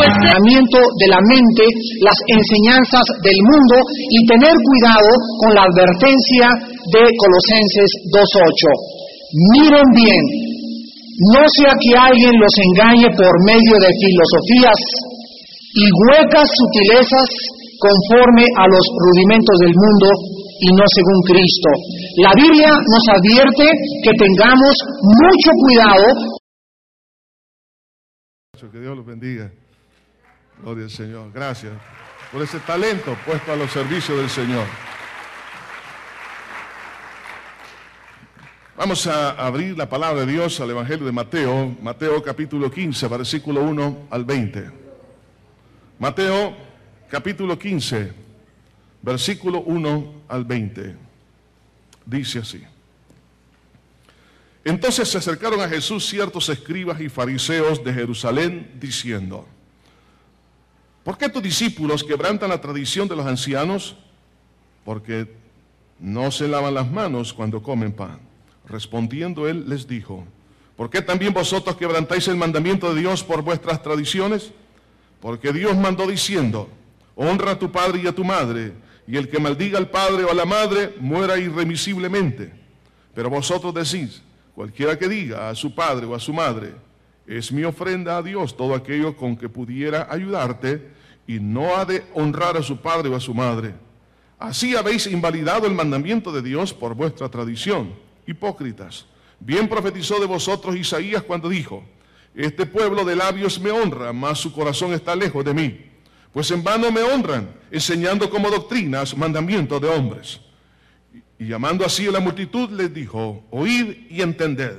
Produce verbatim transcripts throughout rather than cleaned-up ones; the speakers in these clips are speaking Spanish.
de la mente, las enseñanzas del mundo y tener cuidado con la advertencia de Colosenses dos ocho. Miren bien, no sea que alguien los engañe por medio de filosofías y huecas sutilezas conforme a los rudimentos del mundo y no según Cristo. La Biblia nos advierte que tengamos mucho cuidado. Que Dios los bendiga. Gloria al Señor. Gracias por ese talento puesto a los servicios del Señor. Vamos a abrir la palabra de Dios al Evangelio de Mateo, Mateo capítulo quince, versículo uno al veinte. Mateo capítulo quince, versículo uno al veinte. Dice así. Entonces se acercaron a Jesús ciertos escribas y fariseos de Jerusalén, diciendo: ¿por qué tus discípulos quebrantan la tradición de los ancianos? Porque no se lavan las manos cuando comen pan. Respondiendo él les dijo: ¿por qué también vosotros quebrantáis el mandamiento de Dios por vuestras tradiciones? Porque Dios mandó diciendo: honra a tu padre y a tu madre, y el que maldiga al padre o a la madre muera irremisiblemente. Pero vosotros decís: cualquiera que diga a su padre o a su madre, es mi ofrenda a Dios todo aquello con que pudiera ayudarte, y no ha de honrar a su padre o a su madre. Así habéis invalidado el mandamiento de Dios por vuestra tradición. Hipócritas, bien profetizó de vosotros Isaías cuando dijo: este pueblo de labios me honra, mas su corazón está lejos de mí. Pues en vano me honran, enseñando como doctrinas mandamientos de hombres. Y llamando así a la multitud les dijo: oíd y entended.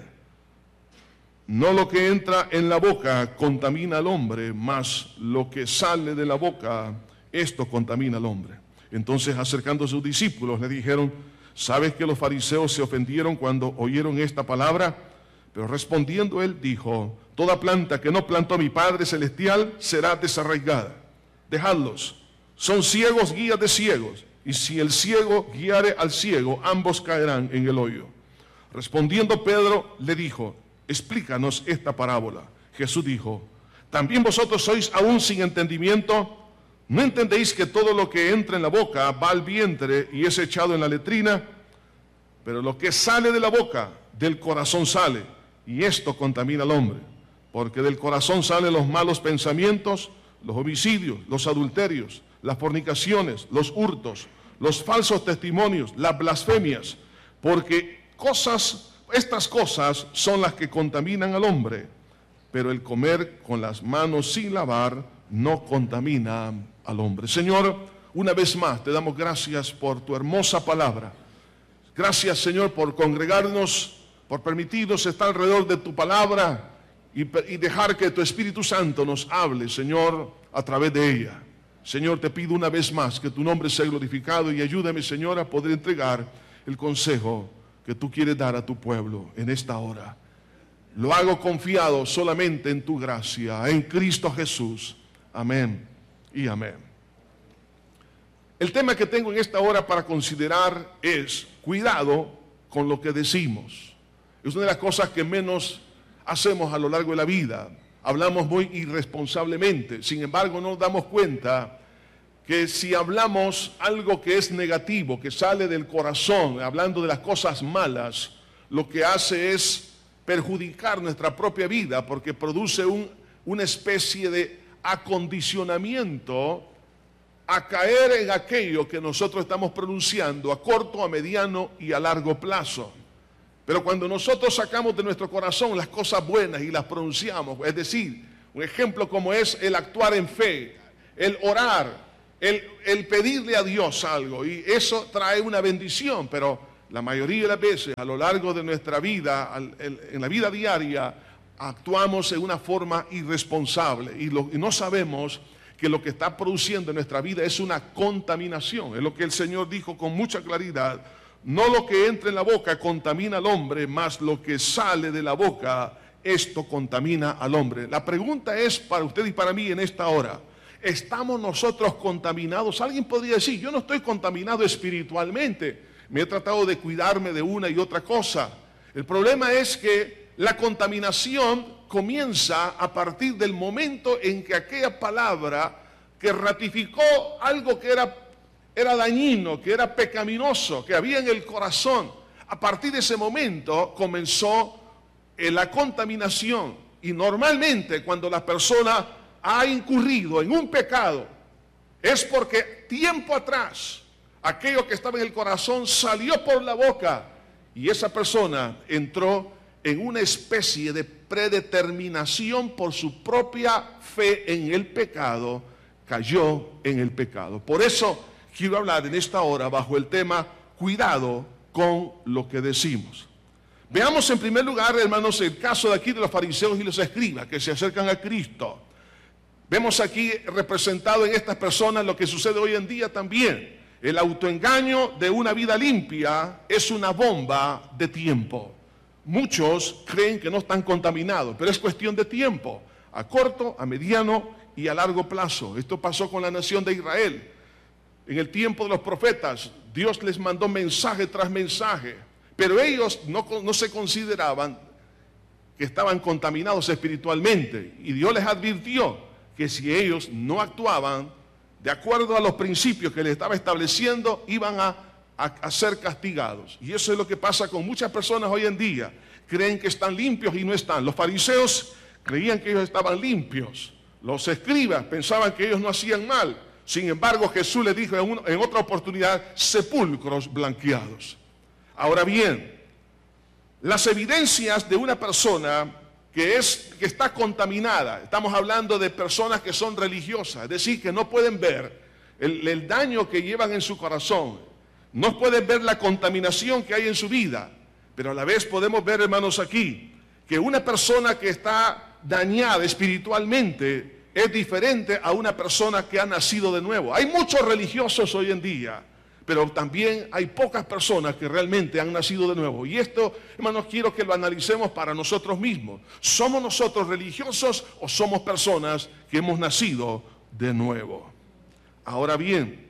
No lo que entra en la boca contamina al hombre, mas lo que sale de la boca, esto contamina al hombre. Entonces, acercando a sus discípulos, le dijeron: ¿sabes que los fariseos se ofendieron cuando oyeron esta palabra? Pero respondiendo él dijo: toda planta que no plantó mi Padre Celestial será desarraigada. Dejadlos, son ciegos guías de ciegos, y si el ciego guiare al ciego, ambos caerán en el hoyo. Respondiendo Pedro le dijo: explícanos esta parábola. Jesús dijo: ¿también vosotros sois aún sin entendimiento? ¿No entendéis que todo lo que entra en la boca va al vientre y es echado en la letrina? Pero lo que sale de la boca, del corazón sale, y esto contamina al hombre. Porque del corazón salen los malos pensamientos, los homicidios, los adulterios, las fornicaciones, los hurtos, los falsos testimonios, las blasfemias, porque cosas, estas cosas son las que contaminan al hombre, pero el comer con las manos sin lavar no contamina al hombre. Señor, una vez más te damos gracias por tu hermosa palabra. Gracias, Señor, por congregarnos, por permitirnos estar alrededor de tu palabra y, y dejar que tu Espíritu Santo nos hable, Señor, a través de ella. Señor, te pido una vez más que tu nombre sea glorificado y ayúdame, Señor, a poder entregar el consejo que tú quieres dar a tu pueblo en esta hora. Lo hago confiado solamente en tu gracia, en Cristo Jesús. Amén y amén. El tema que tengo en esta hora para considerar es cuidado con lo que decimos. Es una de las cosas que menos hacemos a lo largo de la vida. Hablamos muy irresponsablemente. Sin embargo, no nos damos cuenta que si hablamos algo que es negativo, que sale del corazón, hablando de las cosas malas, lo que hace es perjudicar nuestra propia vida, porque produce un, una especie de acondicionamiento a caer en aquello que nosotros estamos pronunciando a corto, a mediano y a largo plazo. Pero cuando nosotros sacamos de nuestro corazón las cosas buenas y las pronunciamos, es decir, un ejemplo como es el actuar en fe, el orar, el, el pedirle a Dios algo, y eso trae una bendición, pero la mayoría de las veces a lo largo de nuestra vida, en la vida diaria, actuamos en una forma irresponsable y, lo, y no sabemos que lo que está produciendo en nuestra vida es una contaminación. Es lo que el Señor dijo con mucha claridad: no lo que entra en la boca contamina al hombre, mas lo que sale de la boca, esto contamina al hombre. La pregunta es para usted y para mí en esta hora: ¿estamos nosotros contaminados? Alguien podría decir: yo no estoy contaminado espiritualmente, me he tratado de cuidarme de una y otra cosa. El problema es que la contaminación comienza a partir del momento en que aquella palabra que ratificó algo que era, era dañino, que era pecaminoso, que había en el corazón, a partir de ese momento comenzó eh, la contaminación. Y normalmente cuando la persona ha incurrido en un pecado, es porque tiempo atrás aquello que estaba en el corazón salió por la boca y esa persona entró en una especie de predeterminación por su propia fe en el pecado, cayó en el pecado. Por eso quiero hablar en esta hora bajo el tema cuidado con lo que decimos. Veamos en primer lugar, hermanos, el caso de aquí de los fariseos y los escribas que se acercan a Cristo. Vemos aquí representado en estas personas lo que sucede hoy en día también. El autoengaño de una vida limpia es una bomba de tiempo. Muchos creen que no están contaminados, pero es cuestión de tiempo, a corto, a mediano y a largo plazo. Esto pasó con la nación de Israel. En el tiempo de los profetas, Dios les mandó mensaje tras mensaje, pero ellos no, no se consideraban que estaban contaminados espiritualmente. Y Dios les advirtió que si ellos no actuaban de acuerdo a los principios que les estaba estableciendo, iban a, a, a ser castigados. Y eso es lo que pasa con muchas personas hoy en día. Creen que están limpios y no están. Los fariseos creían que ellos estaban limpios. Los escribas pensaban que ellos no hacían mal. Sin embargo, Jesús les dijo en, un, en otra oportunidad, sepulcros blanqueados. Ahora bien, las evidencias de una persona que, es, que está contaminada, estamos hablando de personas que son religiosas, es decir, que no pueden ver el, el daño que llevan en su corazón, no pueden ver la contaminación que hay en su vida, pero a la vez podemos ver, hermanos, aquí, que una persona que está dañada espiritualmente es diferente a una persona que ha nacido de nuevo. Hay muchos religiosos hoy en día, pero también hay pocas personas que realmente han nacido de nuevo. Y esto, hermanos, quiero que lo analicemos para nosotros mismos. ¿Somos nosotros religiosos o somos personas que hemos nacido de nuevo? Ahora bien,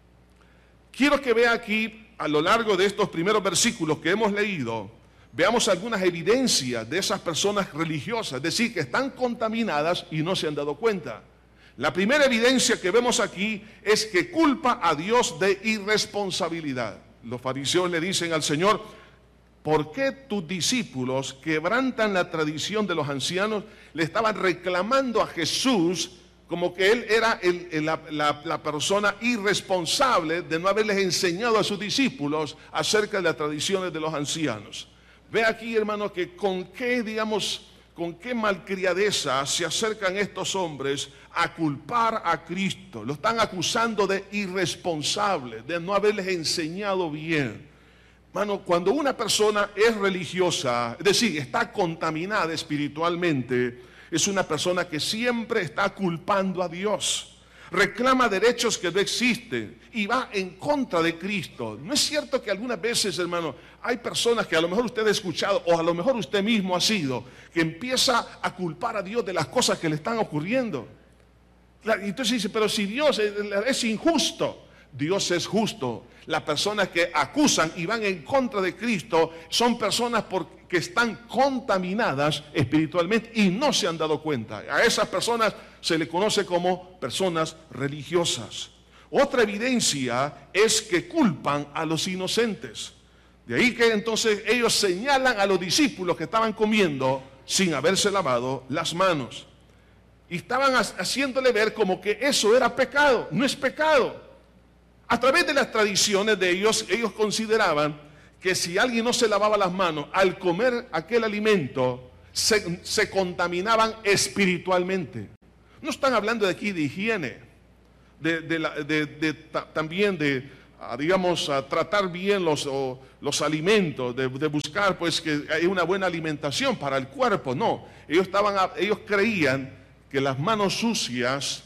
quiero que vea aquí, a lo largo de estos primeros versículos que hemos leído, veamos algunas evidencias de esas personas religiosas, es decir, que están contaminadas y no se han dado cuenta. La primera evidencia que vemos aquí es que culpa a Dios de irresponsabilidad. Los fariseos le dicen al Señor, ¿por qué tus discípulos quebrantan la tradición de los ancianos? Le estaban reclamando a Jesús como que él era el, el, la, la, la persona irresponsable de no haberles enseñado a sus discípulos acerca de las tradiciones de los ancianos. Ve aquí, hermanos, que con qué, digamos, con qué malcriadeza se acercan estos hombres a culpar a Cristo. Lo están acusando de irresponsable, de no haberles enseñado bien. Hermano, cuando una persona es religiosa, es decir, está contaminada espiritualmente, es una persona que siempre está culpando a Dios. Reclama derechos que no existen y va en contra de Cristo. ¿No es cierto que algunas veces, hermano, hay personas que a lo mejor usted ha escuchado o a lo mejor usted mismo ha sido, que empieza a culpar a Dios de las cosas que le están ocurriendo? Entonces dice, pero si Dios es, es injusto. Dios es justo. Las personas que acusan y van en contra de Cristo son personas que están contaminadas espiritualmente y no se han dado cuenta. A esas personas se les conoce como personas religiosas. Otra evidencia es que culpan a los inocentes. De ahí que entonces ellos señalan a los discípulos que estaban comiendo sin haberse lavado las manos. Y estaban haciéndole ver como que eso era pecado. No es pecado. A través de las tradiciones de ellos, ellos consideraban que si alguien no se lavaba las manos al comer aquel alimento, se, se contaminaban espiritualmente. No están hablando de aquí de higiene, de, de, la, de, de ta, también de, a, digamos, a tratar bien los, o, los alimentos, de, de buscar pues que hay una buena alimentación para el cuerpo. No, ellos, estaban, ellos creían que las manos sucias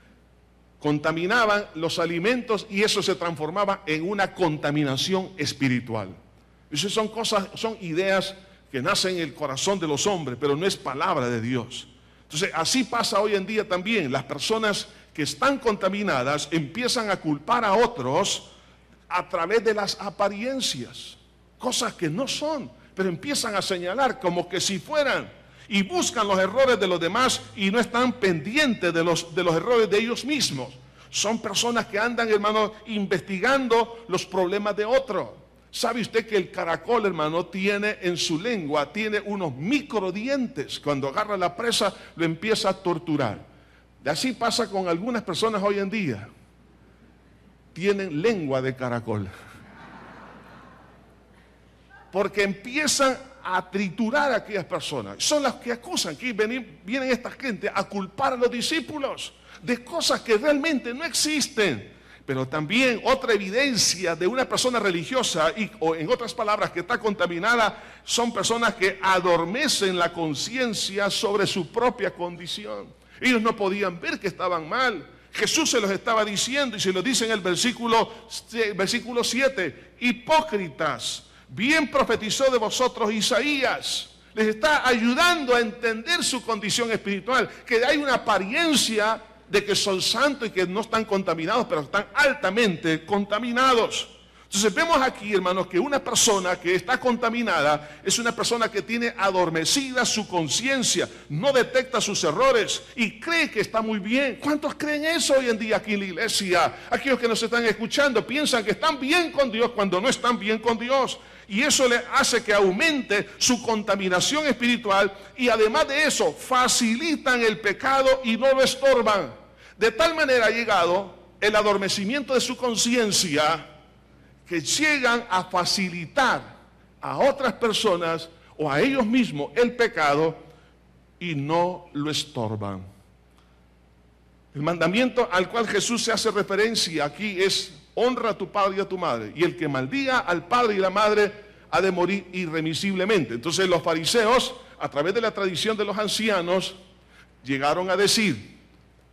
contaminaban los alimentos y eso se transformaba en una contaminación espiritual. Esas son cosas, son ideas que nacen en el corazón de los hombres, pero no es palabra de Dios. Entonces, así pasa hoy en día también. Las personas que están contaminadas empiezan a culpar a otros a través de las apariencias, cosas que no son, pero empiezan a señalar como que si fueran. y buscan los errores de los demás y no están pendientes de los, de los errores de ellos mismos. Son personas que andan, hermano, investigando los problemas de otros. ¿Sabe usted que el caracol, hermano, tiene en su lengua, tiene unos microdientes? Cuando agarra la presa, lo empieza a torturar. Y así pasa con algunas personas hoy en día. Tienen lengua de caracol. Porque empiezan a triturar a aquellas personas. Son las que acusan, que vienen, vienen esta gente a culpar a los discípulos de cosas que realmente no existen. Pero también otra evidencia de una persona religiosa, y, o en otras palabras, que está contaminada, son personas que adormecen la conciencia sobre su propia condición. Ellos no podían ver que estaban mal. Jesús se los estaba diciendo, y se lo dice en el versículo, versículo siete, hipócritas, bien profetizó de vosotros Isaías. Les está ayudando a entender su condición espiritual, que hay una apariencia de que son santos y que no están contaminados, pero están altamente contaminados. Entonces vemos aquí, hermanos, que una persona que está contaminada es una persona que tiene adormecida su conciencia, no detecta sus errores y cree que está muy bien. ¿Cuántos creen eso hoy en día aquí en la iglesia? Aquellos que nos están escuchando piensan que están bien con Dios cuando no están bien con Dios. Y eso le hace que aumente su contaminación espiritual, y además de eso facilitan el pecado y no lo estorban. De tal manera ha llegado el adormecimiento de su conciencia que llegan a facilitar a otras personas o a ellos mismos el pecado y no lo estorban. El mandamiento al cual Jesús se hace referencia aquí es: honra a tu padre y a tu madre, y el que maldiga al padre y la madre ha de morir irremisiblemente. Entonces los fariseos, a través de la tradición de los ancianos, llegaron a decir: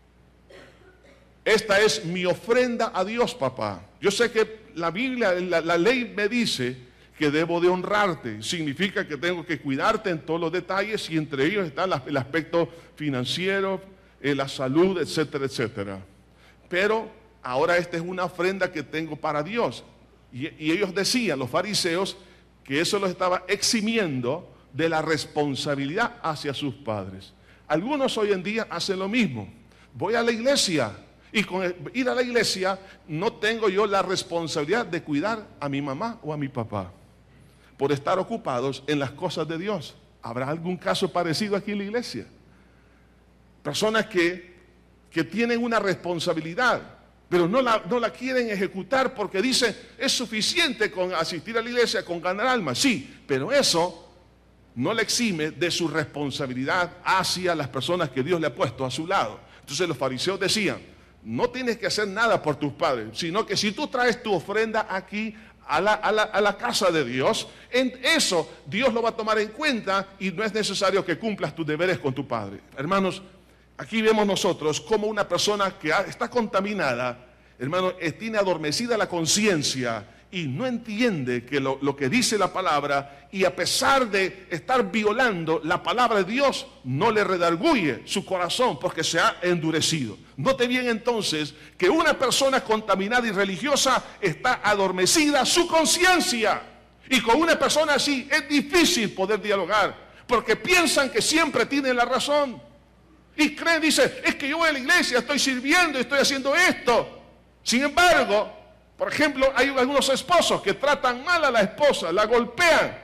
esta es mi ofrenda a Dios, papá. Yo sé que la Biblia, la, la ley me dice que debo de honrarte. Significa que tengo que cuidarte en todos los detalles, y entre ellos está la, el aspecto financiero, eh, la salud, etcétera, etcétera. Pero ahora esta es una ofrenda que tengo para Dios. Y, y ellos decían, los fariseos, que eso los estaba eximiendo de la responsabilidad hacia sus padres. Algunos hoy en día hacen lo mismo. Voy a la iglesia, y con ir a la iglesia no tengo yo la responsabilidad de cuidar a mi mamá o a mi papá, por estar ocupados en las cosas de Dios. ¿Habrá algún caso parecido aquí en la iglesia? Personas que, que tienen una responsabilidad, pero no la, no la quieren ejecutar porque dicen, es suficiente con asistir a la iglesia, con ganar almas. Sí, pero eso no le exime de su responsabilidad hacia las personas que Dios le ha puesto a su lado. Entonces los fariseos decían, no tienes que hacer nada por tus padres, sino que si tú traes tu ofrenda aquí a la, a la, a la casa de Dios, en eso Dios lo va a tomar en cuenta y no es necesario que cumplas tus deberes con tu padre. Hermanos, aquí vemos nosotros como una persona que está contaminada, hermano, tiene adormecida la conciencia y no entiende que lo, lo que dice la palabra, y a pesar de estar violando la palabra de Dios, no le redarguye su corazón porque se ha endurecido. Note bien entonces que una persona contaminada y religiosa está adormecida su conciencia, y con una persona así es difícil poder dialogar porque piensan que siempre tienen la razón y creen, dice, es que yo voy a la iglesia, estoy sirviendo, estoy haciendo esto. Sin embargo, por ejemplo, hay algunos esposos que tratan mal a la esposa, la golpean.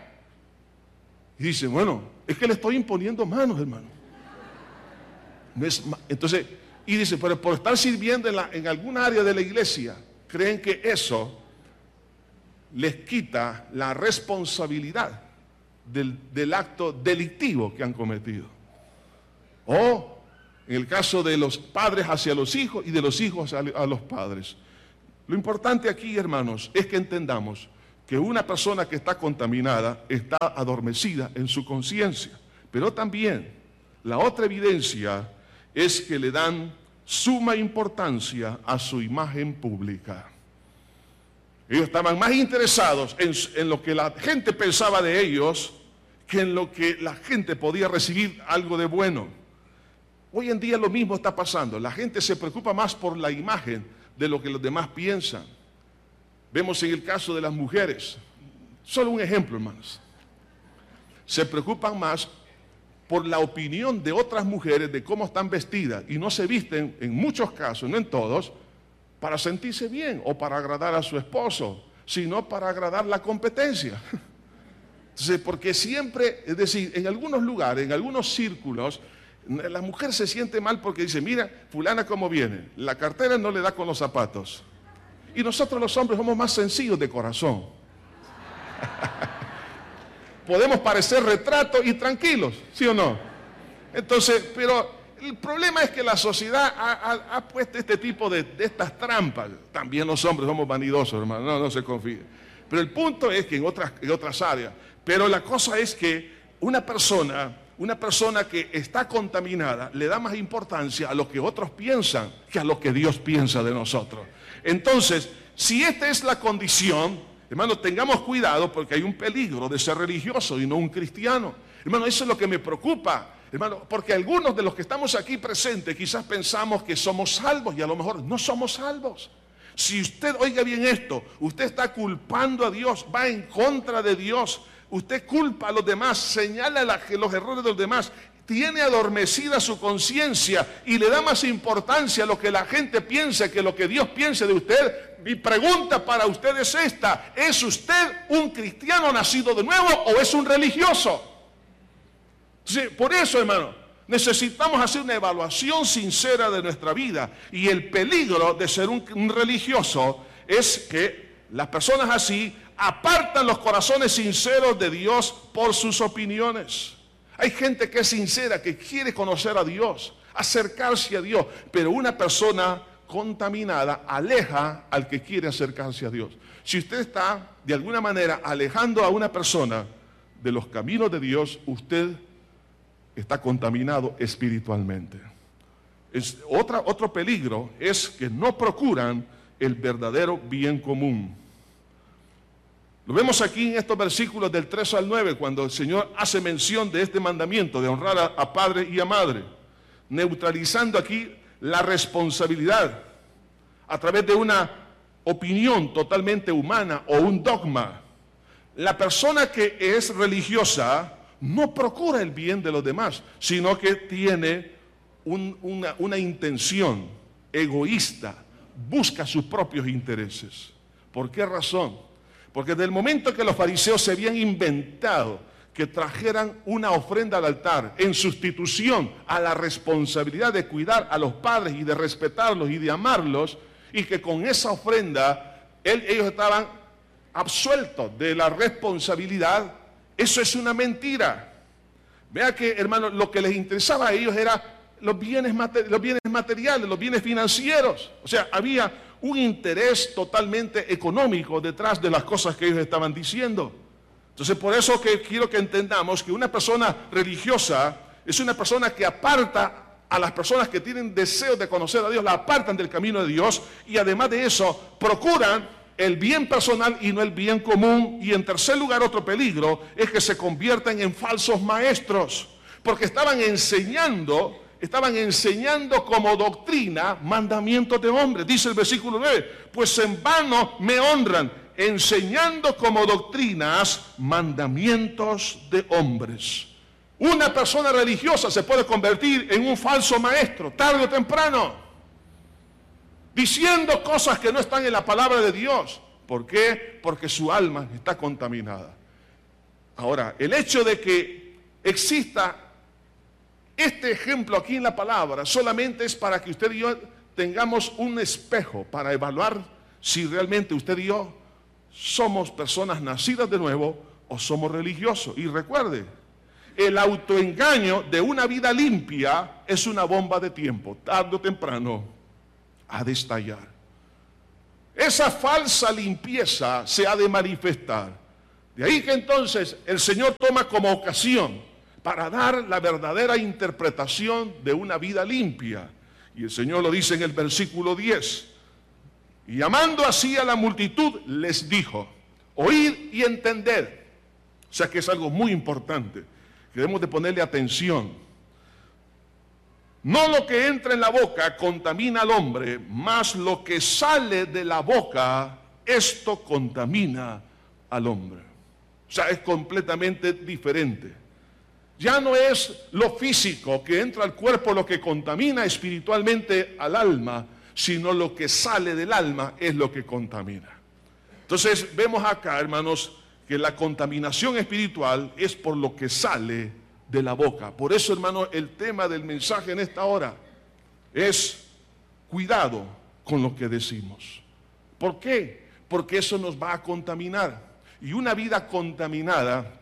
Y dicen, bueno, es que le estoy imponiendo manos, hermano. No es ma- Entonces, y dicen, pero por estar sirviendo en, la, en alguna área de la iglesia, creen que eso les quita la responsabilidad del, del acto delictivo que han cometido. O en el caso de los padres hacia los hijos y de los hijos a, a los padres. Lo importante aquí, hermanos, es que entendamos que una persona que está contaminada está adormecida en su conciencia. Pero también la otra evidencia es que le dan suma importancia a su imagen pública. Ellos estaban más interesados en, en lo que la gente pensaba de ellos que en lo que la gente podía recibir algo de bueno. Hoy en día lo mismo está pasando. La gente se preocupa más por la imagen de lo que los demás piensan. Vemos en el caso de las mujeres, solo un ejemplo, hermanos. Se preocupan más por la opinión de otras mujeres de cómo están vestidas y no se visten, en muchos casos, no en todos, para sentirse bien o para agradar a su esposo, sino para agradar la competencia. Entonces, porque siempre, es decir, en algunos lugares, en algunos círculos, la mujer se siente mal porque dice, mira, fulana cómo viene, la cartera no le da con los zapatos. Y nosotros los hombres somos más sencillos de corazón. Podemos parecer retratos y tranquilos, ¿sí o no? Entonces, pero el problema es que la sociedad ha, ha, ha puesto este tipo de, de estas trampas. También los hombres somos vanidosos, hermano, no, no se confíe. Pero el punto es que en otras, en otras áreas, pero la cosa es que una persona, una persona que está contaminada le da más importancia a lo que otros piensan que a lo que Dios piensa de nosotros. Entonces, si esta es la condición, hermano, tengamos cuidado porque hay un peligro de ser religioso y no un cristiano. Hermano, eso es lo que me preocupa, hermano, porque algunos de los que estamos aquí presentes quizás pensamos que somos salvos y a lo mejor no somos salvos. Si usted, oiga bien esto, usted está culpando a Dios, va en contra de Dios, usted culpa a los demás, señala la, los errores de los demás, tiene adormecida su conciencia y le da más importancia a lo que la gente piensa que lo que Dios piense de usted. Mi pregunta para usted es esta: ¿es usted un cristiano nacido de nuevo o es un religioso? Entonces, por eso, hermano, necesitamos hacer una evaluación sincera de nuestra vida, y el peligro de ser un, un religioso es que las personas así apartan los corazones sinceros de Dios por sus opiniones. Hay gente que es sincera, que quiere conocer a Dios, acercarse a Dios, pero una persona contaminada aleja al que quiere acercarse a Dios. Si usted está de alguna manera alejando a una persona de los caminos de Dios, usted está contaminado espiritualmente. Es otra, otro peligro es que no procuran el verdadero bien común. Lo vemos aquí en estos versículos del tres al nueve, cuando el Señor hace mención de este mandamiento de honrar a, a padre y a madre, neutralizando aquí la responsabilidad a través de una opinión totalmente humana o un dogma. La persona que es religiosa no procura el bien de los demás, sino que tiene un, una, una intención egoísta, busca sus propios intereses. ¿Por qué razón? Porque desde el momento que los fariseos se habían inventado que trajeran una ofrenda al altar en sustitución a la responsabilidad de cuidar a los padres y de respetarlos y de amarlos, y que con esa ofrenda él, ellos estaban absueltos de la responsabilidad, eso es una mentira. Vea que, hermano, lo que les interesaba a ellos era los bienes, mater- los bienes materiales, los bienes financieros. O sea, había un interés totalmente económico detrás de las cosas que ellos estaban diciendo. Entonces, por eso que quiero que entendamos que una persona religiosa es una persona que aparta a las personas que tienen deseo de conocer a Dios, la apartan del camino de Dios, y además de eso, procuran el bien personal y no el bien común. Y en tercer lugar, otro peligro es que se conviertan en falsos maestros, porque estaban enseñando estaban enseñando como doctrina mandamientos de hombres. Dice el versículo nueve, pues en vano me honran, enseñando como doctrinas mandamientos de hombres. Una persona religiosa se puede convertir en un falso maestro, tarde o temprano, diciendo cosas que no están en la palabra de Dios. ¿Por qué? Porque su alma está contaminada. Ahora, el hecho de que exista este ejemplo aquí en la palabra solamente es para que usted y yo tengamos un espejo para evaluar si realmente usted y yo somos personas nacidas de nuevo o somos religiosos. Y recuerde, el autoengaño de una vida limpia es una bomba de tiempo, tarde o temprano ha de estallar. Esa falsa limpieza se ha de manifestar. De ahí que entonces el Señor toma como ocasión para dar la verdadera interpretación de una vida limpia. Y el Señor lo dice en el versículo diez. Y llamando así a la multitud, les dijo, oíd y entended. O sea que es algo muy importante, que debemos de ponerle atención. No lo que entra en la boca contamina al hombre, mas lo que sale de la boca, esto contamina al hombre. O sea, es completamente diferente. Ya no es lo físico que entra al cuerpo lo que contamina espiritualmente al alma, sino lo que sale del alma es lo que contamina. Entonces vemos acá, hermanos, que la contaminación espiritual es por lo que sale de la boca. Por eso, hermanos, el tema del mensaje en esta hora es cuidado con lo que decimos. ¿Por qué? Porque eso nos va a contaminar. Y una vida contaminada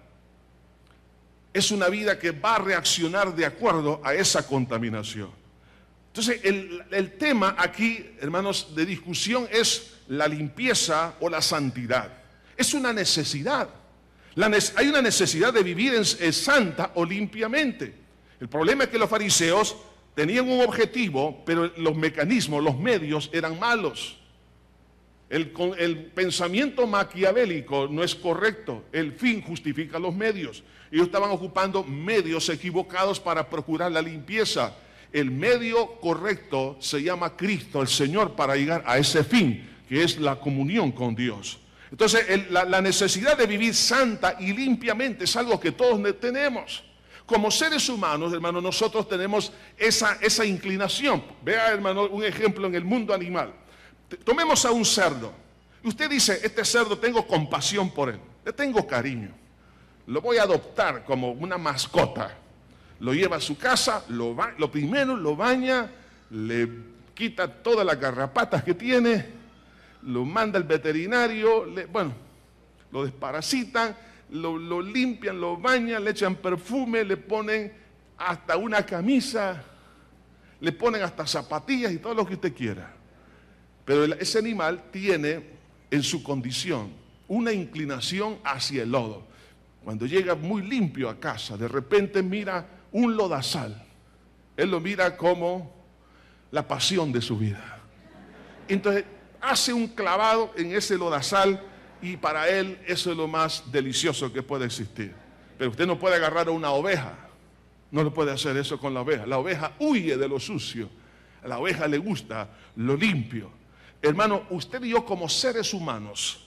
es una vida que va a reaccionar de acuerdo a esa contaminación. Entonces, el, el tema aquí, hermanos, de discusión es la limpieza o la santidad. Es una necesidad. La, hay una necesidad de vivir en, en santa o limpiamente. El problema es que los fariseos tenían un objetivo, pero los mecanismos, los medios eran malos. El, el pensamiento maquiavélico no es correcto. El fin justifica los medios. Ellos estaban ocupando medios equivocados para procurar la limpieza. El medio correcto se llama Cristo, el Señor, para llegar a ese fin, que es la comunión con Dios. Entonces, el, la, la necesidad de vivir santa y limpiamente es algo que todos tenemos. Como seres humanos, hermano, nosotros tenemos esa, esa inclinación. Vea, hermano, un ejemplo en el mundo animal. Tomemos a un cerdo. Usted dice, este cerdo tengo compasión por él, le tengo cariño, lo voy a adoptar como una mascota. Lo lleva a su casa, lo, ba- lo primero lo baña, le quita todas las garrapatas que tiene, lo manda al veterinario, le, bueno, lo desparasitan, lo, lo limpian, lo bañan, le echan perfume, le ponen hasta una camisa, le ponen hasta zapatillas y todo lo que usted quiera. Pero ese animal tiene en su condición una inclinación hacia el lodo. Cuando llega muy limpio a casa, de repente mira un lodazal. Él lo mira como la pasión de su vida. Entonces hace un clavado en ese lodazal y para él eso es lo más delicioso que puede existir. Pero usted no puede agarrar a una oveja. No lo puede hacer eso con la oveja. La oveja huye de lo sucio. A la oveja le gusta lo limpio. Hermano, usted y yo como seres humanos,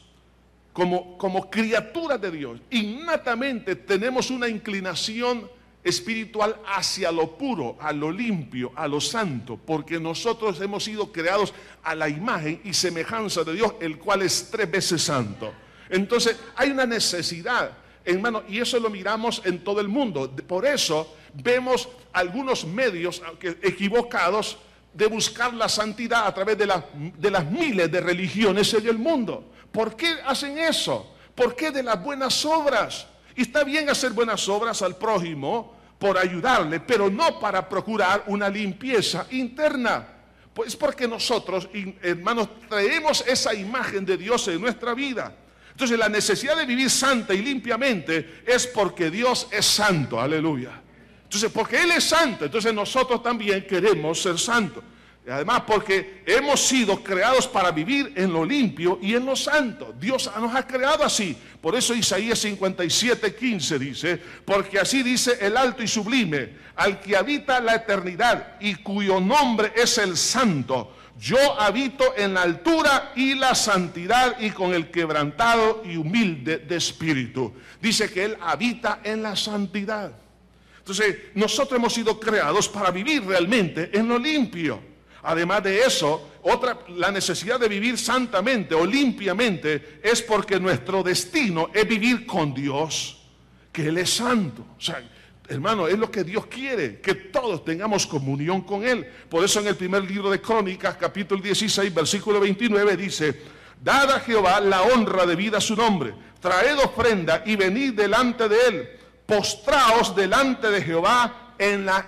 como, como criaturas de Dios, innatamente tenemos una inclinación espiritual hacia lo puro, a lo limpio, a lo santo, porque nosotros hemos sido creados a la imagen y semejanza de Dios, el cual es tres veces santo. Entonces, hay una necesidad, hermano, y eso lo miramos en todo el mundo. Por eso vemos algunos medios equivocados de buscar la santidad a través de, la, de las miles de religiones en el mundo. ¿Por qué hacen eso? ¿Por qué de las buenas obras? Y está bien hacer buenas obras al prójimo por ayudarle, pero no para procurar una limpieza interna. Pues porque nosotros, hermanos, traemos esa imagen de Dios en nuestra vida. Entonces la necesidad de vivir santa y limpiamente es porque Dios es santo, aleluya. Entonces, porque Él es santo, entonces nosotros también queremos ser santos. Y además, porque hemos sido creados para vivir en lo limpio y en lo santo. Dios nos ha creado así. Por eso Isaías cincuenta y siete, quince dice, porque así dice el alto y sublime, al que habita la eternidad y cuyo nombre es el santo. Yo habito en la altura y la santidad y con el quebrantado y humilde de espíritu. Dice que Él habita en la santidad. Entonces, nosotros hemos sido creados para vivir realmente en lo limpio. Además de eso, otra, la necesidad de vivir santamente o limpiamente es porque nuestro destino es vivir con Dios, que Él es santo. O sea, hermano, es lo que Dios quiere, que todos tengamos comunión con Él. Por eso en el primer libro de Crónicas, capítulo dieciséis, versículo veintinueve, dice, dad a Jehová la honra debida a su nombre, traed ofrenda y venid delante de Él. Postraos delante de Jehová en la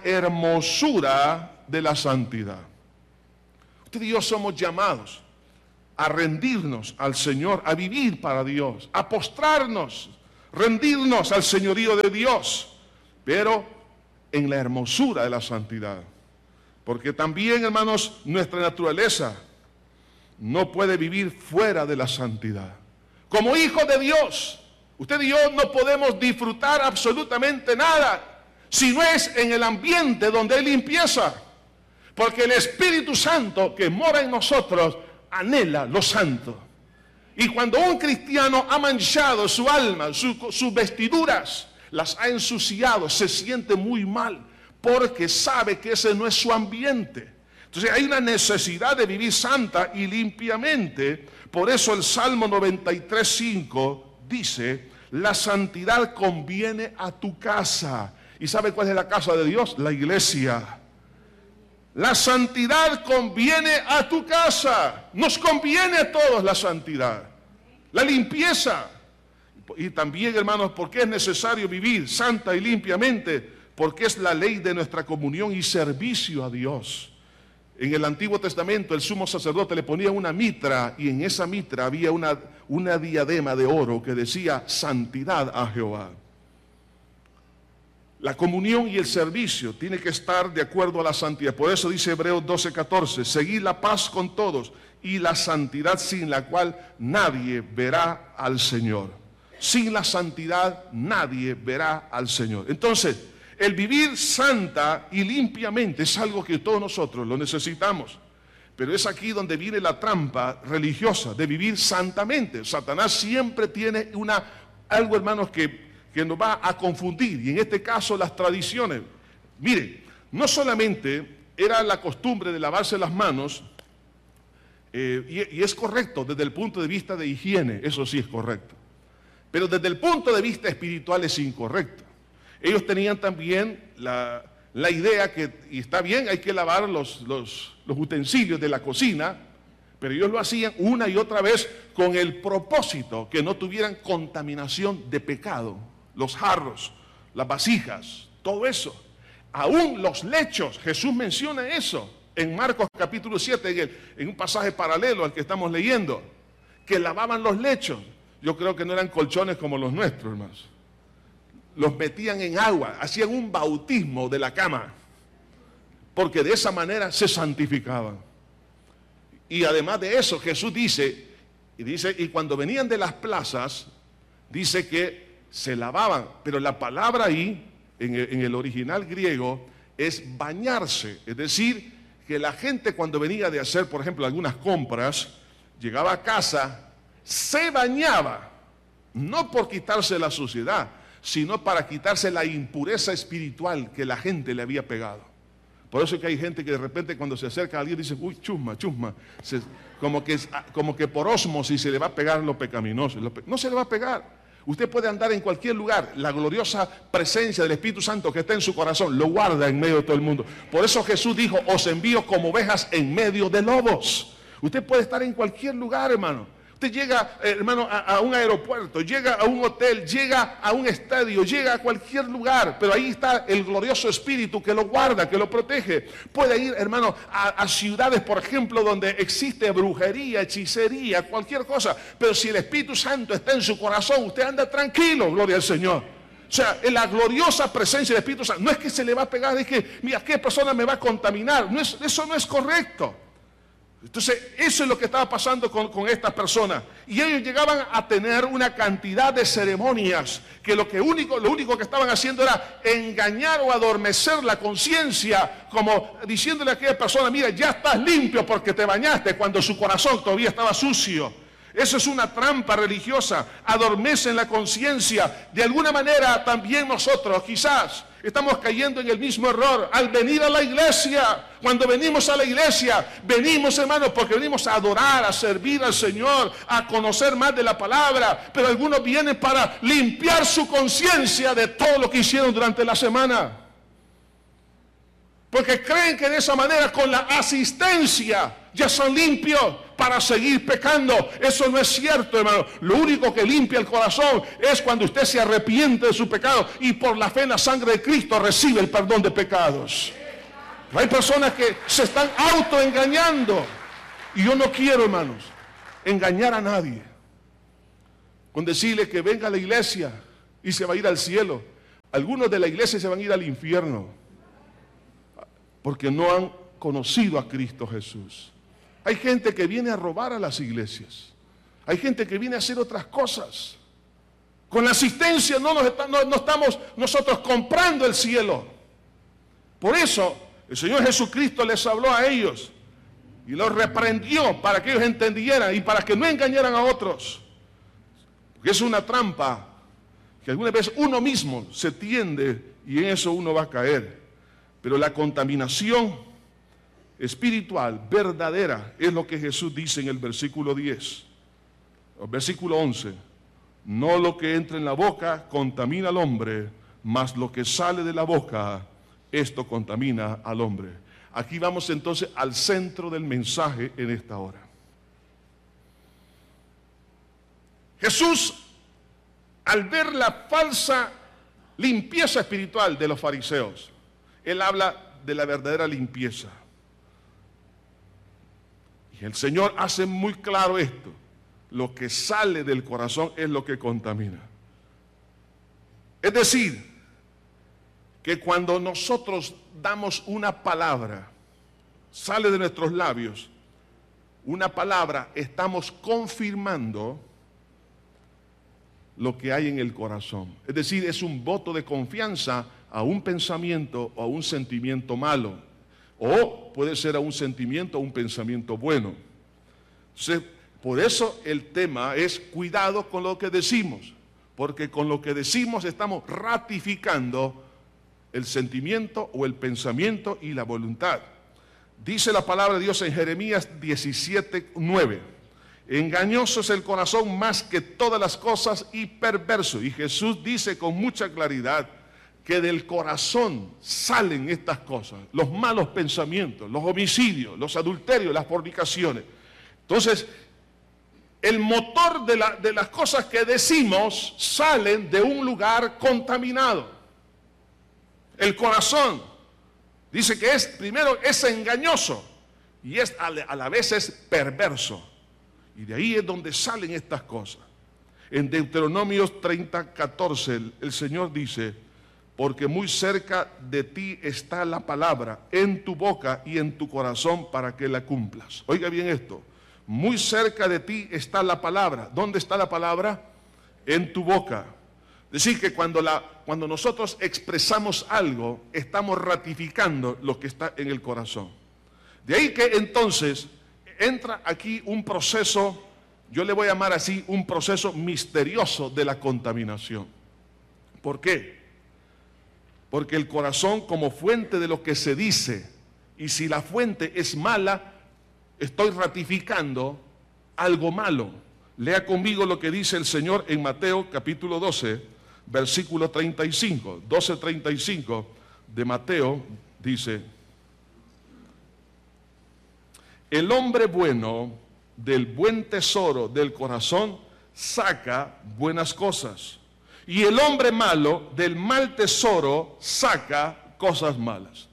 hermosura de la santidad. Usted y yo somos llamados a rendirnos al Señor, a vivir para Dios, a postrarnos, rendirnos al señorío de Dios, pero en la hermosura de la santidad. Porque también, hermanos, nuestra naturaleza no puede vivir fuera de la santidad. Como hijos de Dios, usted y yo no podemos disfrutar absolutamente nada si no es en el ambiente donde hay limpieza. Porque el Espíritu Santo que mora en nosotros anhela lo santo. Y cuando un cristiano ha manchado su alma, su, sus vestiduras, las ha ensuciado, se siente muy mal, porque sabe que ese no es su ambiente. Entonces hay una necesidad de vivir santa y limpiamente. Por eso el Salmo noventa y tres, cinco dice, la santidad conviene a tu casa. ¿Y sabe cuál es la casa de Dios? La iglesia. La santidad conviene a tu casa. Nos conviene a todos la santidad. La limpieza. Y también, hermanos, ¿por qué es necesario vivir santa y limpiamente? Porque es la ley de nuestra comunión y servicio a Dios. En el Antiguo Testamento el sumo sacerdote le ponía una mitra y en esa mitra había una, una diadema de oro que decía santidad a Jehová. La comunión y el servicio tiene que estar de acuerdo a la santidad. Por eso dice Hebreos doce, catorce, seguid la paz con todos y la santidad sin la cual nadie verá al Señor. Sin la santidad nadie verá al Señor. Entonces, el vivir santa y limpiamente es algo que todos nosotros lo necesitamos. Pero es aquí donde viene la trampa religiosa de vivir santamente. Satanás siempre tiene una, algo, hermanos, que, que nos va a confundir. Y en este caso las tradiciones. Miren, no solamente era la costumbre de lavarse las manos, eh, y, y es correcto desde el punto de vista de higiene, eso sí es correcto. Pero desde el punto de vista espiritual es incorrecto. Ellos tenían también la, la idea que, y está bien, hay que lavar los, los, los utensilios de la cocina, pero ellos lo hacían una y otra vez con el propósito que no tuvieran contaminación de pecado. Los jarros, las vasijas, todo eso. Aún los lechos, Jesús menciona eso en Marcos capítulo siete, en, el, en un pasaje paralelo al que estamos leyendo, que lavaban los lechos. Yo creo que no eran colchones como los nuestros, hermanos. Los metían en agua, hacían un bautismo de la cama, porque de esa manera se santificaban. Y además de eso, Jesús dice, y dice, y cuando venían de las plazas, dice que se lavaban, pero la palabra ahí, en el, en el original griego, es bañarse. Es decir, que la gente cuando venía de hacer, por ejemplo, algunas compras, llegaba a casa, se bañaba, no por quitarse la suciedad, sino para quitarse la impureza espiritual que la gente le había pegado. Por eso es que hay gente que de repente cuando se acerca a alguien dice, uy, chusma, chusma, se, como, que, como que por ósmosis se le va a pegar lo pecaminoso. Lo pe... No se le va a pegar. Usted puede andar en cualquier lugar, la gloriosa presencia del Espíritu Santo que está en su corazón, lo guarda en medio de todo el mundo. Por eso Jesús dijo, os envío como ovejas en medio de lobos. Usted puede estar en cualquier lugar, hermano. Usted llega, eh, hermano, a, a un aeropuerto, llega a un hotel, llega a un estadio, llega a cualquier lugar, pero ahí está el glorioso Espíritu que lo guarda, que lo protege. Puede ir, hermano, a, a ciudades, por ejemplo, donde existe brujería, hechicería, cualquier cosa, pero si el Espíritu Santo está en su corazón, usted anda tranquilo, gloria al Señor. O sea, en la gloriosa presencia del Espíritu Santo, no es que se le va a pegar, es que, mira, ¿qué persona me va a contaminar? No es, eso no es correcto. Entonces, eso es lo que estaba pasando con, con estas personas. Y ellos llegaban a tener una cantidad de ceremonias que lo, que único, lo único que estaban haciendo era engañar o adormecer la conciencia, como diciéndole a aquella persona, mira, ya estás limpio porque te bañaste, cuando su corazón todavía estaba sucio. Eso es una trampa religiosa, adormecen la conciencia. De alguna manera también nosotros quizás estamos cayendo en el mismo error al venir a la iglesia. Cuando venimos a la iglesia, venimos, hermanos, porque venimos a adorar, a servir al Señor, a conocer más de la palabra. Pero algunos vienen para limpiar su conciencia de todo lo que hicieron durante la semana. Porque creen que de esa manera, con la asistencia, ya son limpios para seguir pecando. Eso no es cierto, hermano. Lo único que limpia el corazón es cuando usted se arrepiente de su pecado y por la fe en la sangre de Cristo recibe el perdón de pecados. Pero hay personas que se están autoengañando. Y yo no quiero, hermanos, engañar a nadie con decirle que venga a la iglesia y se va a ir al cielo. Algunos de la iglesia se van a ir al infierno porque no han conocido a Cristo Jesús. Hay gente que viene a robar a las iglesias. Hay gente que viene a hacer otras cosas. Con la asistencia no, nos está, no, no estamos nosotros comprando el cielo. Por eso el Señor Jesucristo les habló a ellos y los reprendió para que ellos entendieran y para que no engañaran a otros. Porque es una trampa que alguna vez uno mismo se tiende y en eso uno va a caer. Pero la contaminación espiritual verdadera es lo que Jesús dice en el versículo diez, el versículo once. No lo que entra en la boca contamina al hombre, mas lo que sale de la boca, esto contamina al hombre. Aquí vamos entonces al centro del mensaje en esta hora. Jesús, al ver la falsa limpieza espiritual de los fariseos, Él habla de la verdadera limpieza. Y el Señor hace muy claro esto. Lo que sale del corazón es lo que contamina. Es decir, que cuando nosotros damos una palabra, sale de nuestros labios, una palabra, estamos confirmando lo que hay en el corazón. Es decir, es un voto de confianza a un pensamiento o a un sentimiento malo. O puede ser a un sentimiento o un pensamiento bueno. Entonces, por eso el tema es cuidado con lo que decimos. Porque con lo que decimos estamos ratificando el sentimiento o el pensamiento y la voluntad. Dice la palabra de Dios en Jeremías diecisiete, nueve. Engañoso es el corazón más que todas las cosas y perverso. Y Jesús dice con mucha claridad que del corazón salen estas cosas, los malos pensamientos, los homicidios, los adulterios, las fornicaciones. Entonces, el motor de, la, de las cosas que decimos salen de un lugar contaminado. El corazón, dice que es, primero es engañoso y es, a la vez es perverso. Y de ahí es donde salen estas cosas. En Deuteronomio treinta, catorce, el, el Señor dice: porque muy cerca de ti está la palabra, en tu boca y en tu corazón para que la cumplas. Oiga bien esto, muy cerca de ti está la palabra. ¿Dónde está la palabra? En tu boca. Es decir, que cuando, la, cuando nosotros expresamos algo, estamos ratificando lo que está en el corazón. De ahí que entonces entra aquí un proceso, yo le voy a llamar así, un proceso misterioso de la contaminación. ¿Por qué? Porque el corazón como fuente de lo que se dice, y si la fuente es mala, estoy ratificando algo malo. Lea conmigo lo que dice el Señor en Mateo capítulo doce, versículo treinta y cinco. doce, treinta y cinco de Mateo dice: el hombre bueno del buen tesoro del corazón saca buenas cosas, y el hombre malo del mal tesoro saca cosas malas.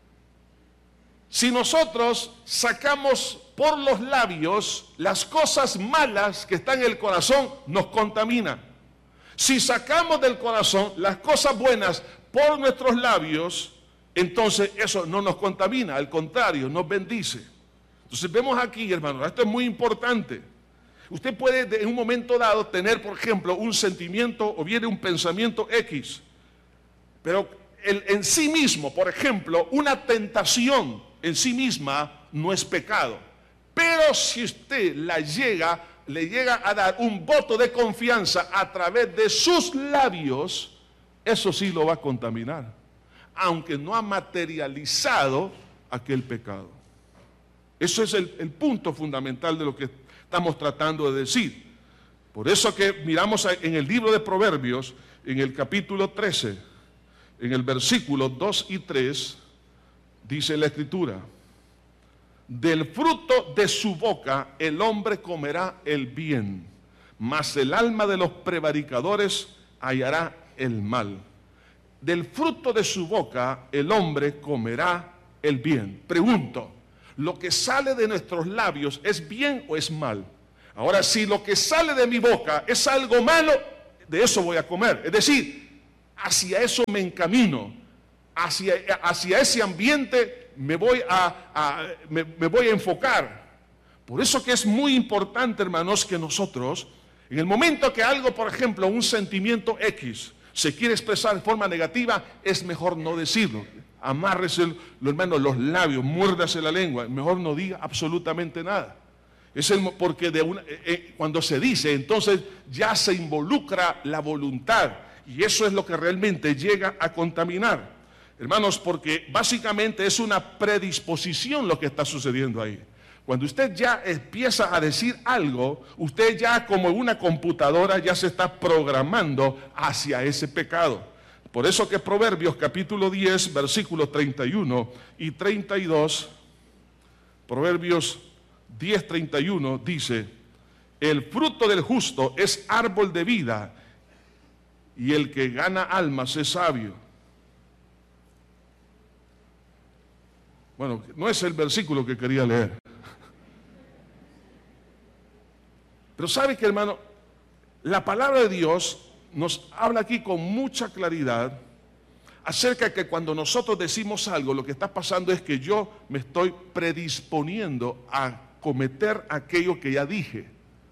Si nosotros sacamos por los labios las cosas malas que están en el corazón, nos contamina. Si sacamos del corazón las cosas buenas por nuestros labios, entonces eso no nos contamina, al contrario, nos bendice. Entonces vemos aquí, hermanos, esto es muy importante. Usted puede en un momento dado tener, por ejemplo, un sentimiento o viene un pensamiento X, pero el, en sí mismo, por ejemplo, una tentación en sí misma no es pecado. Pero si usted la llega, le llega a dar un voto de confianza a través de sus labios, eso sí lo va a contaminar, aunque no ha materializado aquel pecado. Eso es el, el punto fundamental de lo que estamos tratando de decir. Por eso que miramos en el libro de Proverbios, en el capítulo trece, en el versículo dos y tres, dice la Escritura: del fruto de su boca el hombre comerá el bien, mas el alma de los prevaricadores hallará el mal. Del fruto de su boca el hombre comerá el bien. Pregunto, ¿lo que sale de nuestros labios es bien o es mal? Ahora, si lo que sale de mi boca es algo malo, de eso voy a comer. Es decir, hacia eso me encamino, hacia, hacia ese ambiente me voy a, a, me, me voy a enfocar. Por eso que es muy importante, hermanos, que nosotros, en el momento que algo, por ejemplo, un sentimiento X, se quiere expresar de forma negativa, es mejor no decirlo. Amárrese, lo, hermano, los labios, muérdase la lengua, mejor no diga absolutamente nada. Es el, porque de una, eh, cuando se dice, entonces ya se involucra la voluntad. Y eso es lo que realmente llega a contaminar, hermanos, porque básicamente es una predisposición lo que está sucediendo ahí. Cuando usted ya empieza a decir algo, usted ya como una computadora ya se está programando hacia ese pecado. Por eso que Proverbios capítulo diez, versículos treinta y uno y treinta y dos, Proverbios diez, treinta y uno dice: el fruto del justo es árbol de vida, y el que gana almas es sabio. Bueno, no es el versículo que quería leer. Pero sabe que, hermano, la palabra de Dios nos habla aquí con mucha claridad acerca de que cuando nosotros decimos algo, lo que está pasando es que yo me estoy predisponiendo a cometer aquello que ya dije.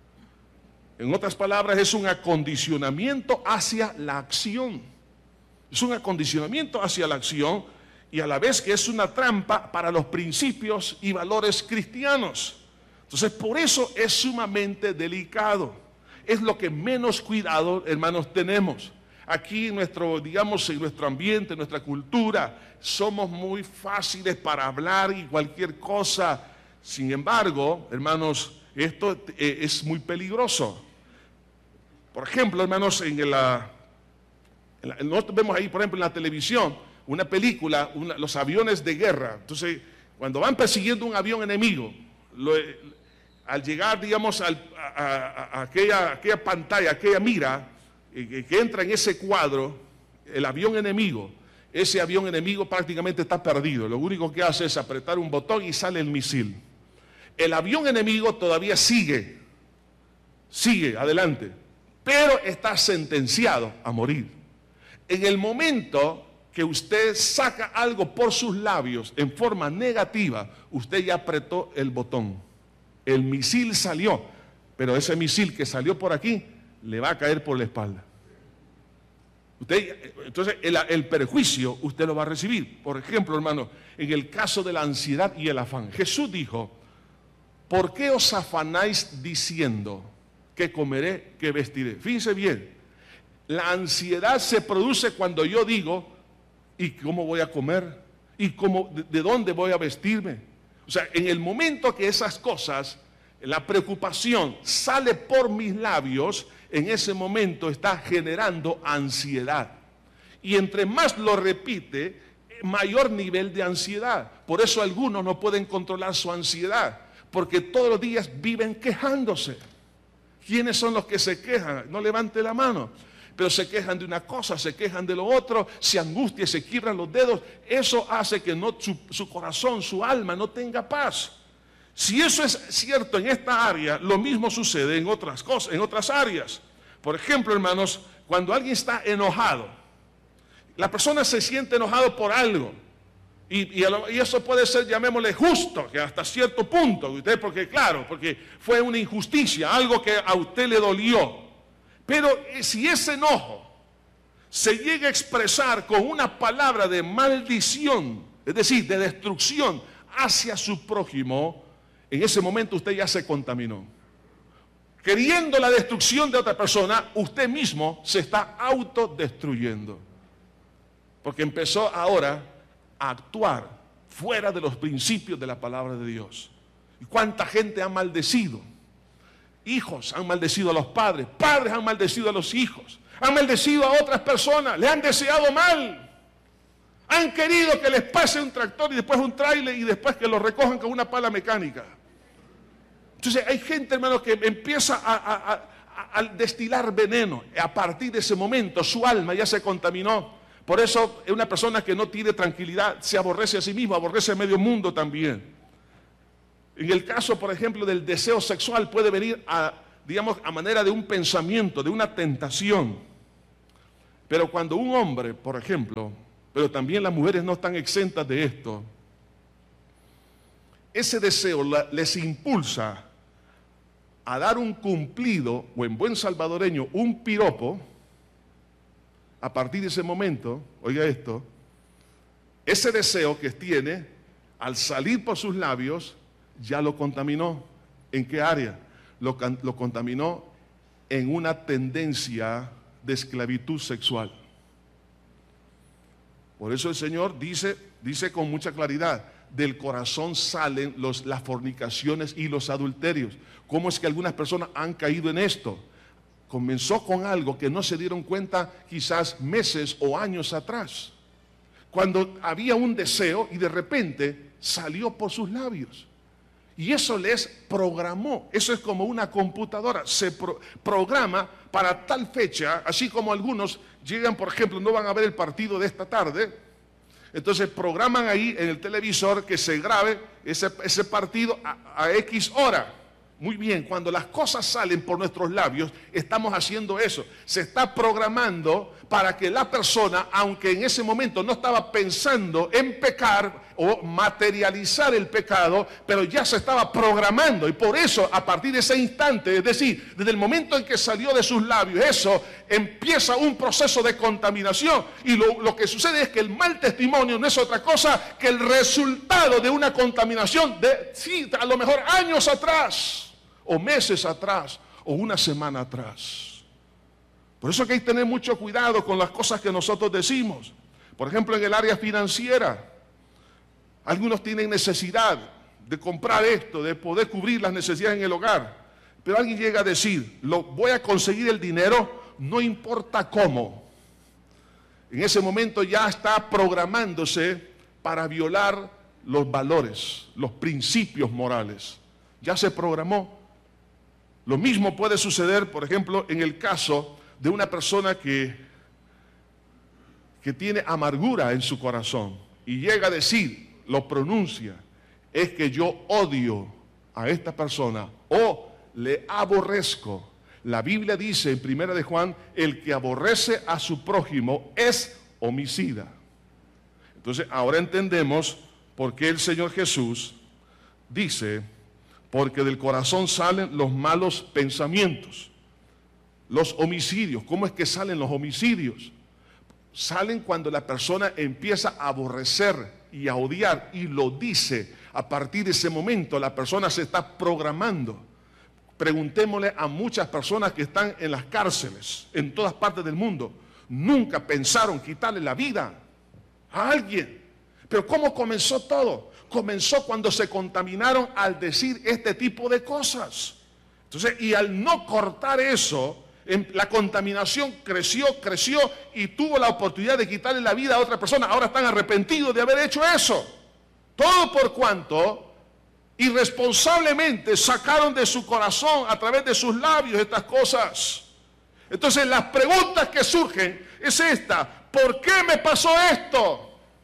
En otras palabras, es un acondicionamiento hacia la acción. Es un acondicionamiento hacia la acción y a la vez que es una trampa para los principios y valores cristianos. Entonces, por eso es sumamente delicado. Es lo que menos cuidado, hermanos, tenemos. Aquí en nuestro, digamos, en nuestro ambiente, en nuestra cultura, somos muy fáciles para hablar y cualquier cosa. Sin embargo, hermanos, esto es muy peligroso. Por ejemplo, hermanos, en la, en la, nosotros vemos ahí, por ejemplo, en la televisión, una película, una, los aviones de guerra. Entonces, cuando van persiguiendo un avión enemigo, lo, al llegar, digamos, al, a, a, a aquella, aquella pantalla, aquella mira, eh, que entra en ese cuadro, el avión enemigo, ese avión enemigo prácticamente está perdido. Lo único que hace es apretar un botón y sale el misil. El avión enemigo todavía sigue, sigue adelante, pero está sentenciado a morir. En el momento que usted saca algo por sus labios en forma negativa, usted ya apretó el botón. El misil salió, pero ese misil que salió por aquí le va a caer por la espalda. Usted, entonces el, el perjuicio usted lo va a recibir. Por ejemplo, hermano, en el caso de la ansiedad y el afán, Jesús dijo: ¿por qué os afanáis diciendo qué comeré, qué vestiré? Fíjense bien, la ansiedad se produce cuando yo digo: ¿y cómo voy a comer? ¿Y cómo, de, de dónde voy a vestirme? O sea, en el momento que esas cosas, la preocupación sale por mis labios, en ese momento está generando ansiedad. Y entre más lo repite, mayor nivel de ansiedad. Por eso algunos no pueden controlar su ansiedad, porque todos los días viven quejándose. ¿Quiénes son los que se quejan? No levante la mano. Pero se quejan de una cosa, se quejan de lo otro, se angustian, se quiebran los dedos. Eso hace que no, su, su corazón, su alma no tenga paz. Si eso es cierto en esta área, lo mismo sucede en otras cosas, en otras áreas. Por ejemplo, hermanos, cuando alguien está enojado, la persona se siente enojado por algo. Y, y, y eso puede ser, llamémosle, justo, que hasta cierto punto, usted, porque claro, porque fue una injusticia, algo que a usted le dolió. Pero si ese enojo se llega a expresar con una palabra de maldición, es decir, de destrucción hacia su prójimo, en ese momento usted ya se contaminó. Queriendo la destrucción de otra persona, usted mismo se está autodestruyendo. Porque empezó ahora a actuar fuera de los principios de la palabra de Dios. ¿Y cuánta gente ha maldecido? Hijos han maldecido a los padres, padres han maldecido a los hijos, han maldecido a otras personas, le han deseado mal, han querido que les pase un tractor y después un tráiler y después que lo recojan con una pala mecánica. Entonces hay gente, hermanos, que empieza a, a, a, a destilar veneno. A partir de ese momento su alma ya se contaminó. Por eso es una persona que no tiene tranquilidad, se aborrece a sí mismo, aborrece a medio mundo también. En el caso, por ejemplo, del deseo sexual, puede venir a, digamos, a manera de un pensamiento, de una tentación. Pero cuando un hombre, por ejemplo, pero también las mujeres no están exentas de esto, ese deseo la, les impulsa a dar un cumplido, o en buen salvadoreño, un piropo. A partir de ese momento, oiga esto, ese deseo que tiene, al salir por sus labios, ya lo contaminó. ¿En qué área? Lo, lo contaminó en una tendencia de esclavitud sexual. Por eso el Señor dice, dice con mucha claridad, del corazón salen los, las fornicaciones y los adulterios. ¿Cómo es que algunas personas han caído en esto? Comenzó con algo que no se dieron cuenta quizás meses o años atrás, cuando había un deseo y de repente salió por sus labios. Y eso les programó. Eso es como una computadora. Se pro, programa para tal fecha, así como algunos llegan, por ejemplo, no van a ver el partido de esta tarde. Entonces programan ahí en el televisor que se grabe ese, ese partido a, a X hora. Muy bien, cuando las cosas salen por nuestros labios, estamos haciendo eso. Se está programando para que la persona, aunque en ese momento no estaba pensando en pecar o materializar el pecado, pero ya se estaba programando. Y por eso, a partir de ese instante, es decir, desde el momento en que salió de sus labios, eso empieza un proceso de contaminación. Y lo, lo que sucede es que el mal testimonio no es otra cosa que el resultado de una contaminación de, sí, a lo mejor años atrás, o meses atrás, o una semana atrás. Por eso que hay que tener mucho cuidado con las cosas que nosotros decimos. Por ejemplo, en el área financiera, algunos tienen necesidad de comprar esto, de poder cubrir las necesidades en el hogar. Pero alguien llega a decir, lo voy a conseguir el dinero, no importa cómo. En ese momento ya está programándose para violar los valores, los principios morales. Ya se programó. Lo mismo puede suceder, por ejemplo, en el caso de una persona que, que tiene amargura en su corazón y llega a decir, lo pronuncia, es que yo odio a esta persona o le aborrezco. La Biblia dice en Primera de Juan, el que aborrece a su prójimo es homicida. Entonces ahora entendemos por qué el Señor Jesús dice, porque del corazón salen los malos pensamientos, los homicidios. ¿Cómo es que salen los homicidios? Salen cuando la persona empieza a aborrecer y a odiar y lo dice. A partir de ese momento la persona se está programando. Preguntémosle a muchas personas que están en las cárceles, en todas partes del mundo. Nunca pensaron quitarle la vida a alguien. Pero ¿cómo comenzó todo? Comenzó cuando se contaminaron al decir este tipo de cosas. Entonces, y al no cortar eso, la contaminación creció, creció y tuvo la oportunidad de quitarle la vida a otra persona. Ahora están arrepentidos de haber hecho eso. Todo por cuanto irresponsablemente sacaron de su corazón a través de sus labios estas cosas. Entonces las preguntas que surgen es esta: ¿por qué me pasó esto?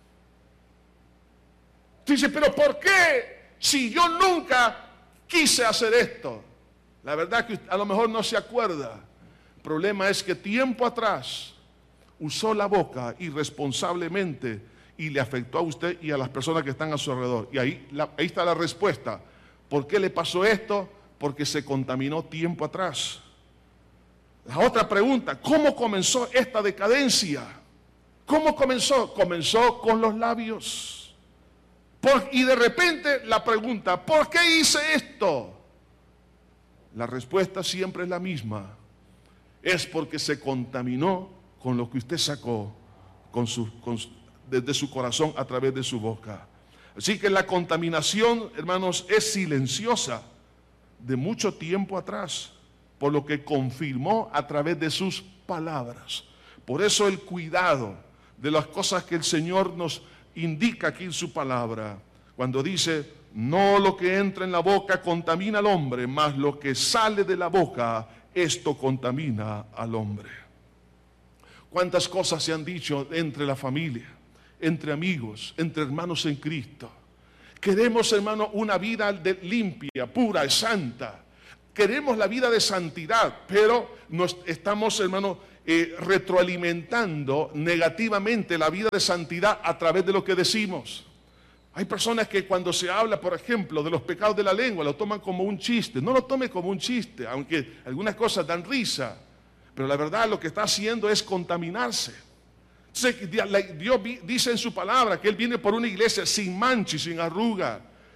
Dice, pero ¿por qué si yo nunca quise hacer esto? La verdad que a lo mejor no se acuerda. El problema es que tiempo atrás usó la boca irresponsablemente y le afectó a usted y a las personas que están a su alrededor. Y ahí, la, ahí está la respuesta. ¿Por qué le pasó esto? Porque se contaminó tiempo atrás. La otra pregunta, ¿cómo comenzó esta decadencia? ¿Cómo comenzó? Comenzó con los labios. Por, y de repente la pregunta, ¿por qué hice esto? La respuesta siempre es la misma. Es porque se contaminó con lo que usted sacó con su, con, desde su corazón a través de su boca. Así que la contaminación, hermanos, es silenciosa de mucho tiempo atrás, por lo que confirmó a través de sus palabras. Por eso el cuidado de las cosas que el Señor nos indica aquí en su palabra, cuando dice, no lo que entra en la boca contamina al hombre, mas lo que sale de la boca, esto contamina al hombre. ¿Cuántas cosas se han dicho entre la familia, entre amigos, entre hermanos en Cristo? Queremos, hermano, una vida de limpia, pura y santa. Queremos la vida de santidad, pero nos estamos, hermano, eh, retroalimentando negativamente la vida de santidad a través de lo que decimos. Hay personas que cuando se habla, por ejemplo, de los pecados de la lengua, lo toman como un chiste. No lo tome como un chiste, aunque algunas cosas dan risa, pero la verdad lo que está haciendo es contaminarse. Entonces, Dios dice en su palabra que Él viene por una iglesia sin mancha y sin arruga.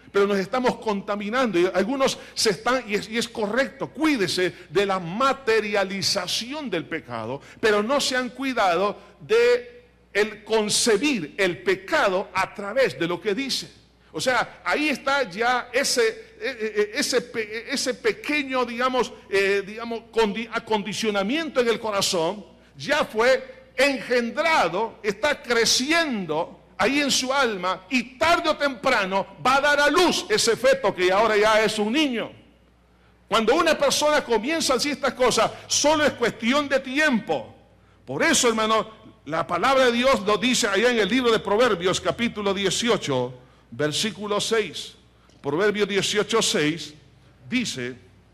pero nos estamos contaminando. Y algunos se están, y es, y es correcto, cuídese de la materialización del pecado, pero no se han cuidado de el concebir el pecado a través de lo que dice. O sea, ahí está ya ese, ese, ese pequeño, digamos, eh, digamos, acondicionamiento en el corazón, ya fue engendrado, está creciendo ahí en su alma, y tarde o temprano va a dar a luz ese feto que ahora ya es un niño. Cuando una persona comienza a decir estas cosas, solo es cuestión de tiempo. Por eso, hermano, la palabra de Dios lo dice allá en el libro de Proverbios, capítulo dieciocho, versículo seis. Proverbios dieciocho, seis, dice: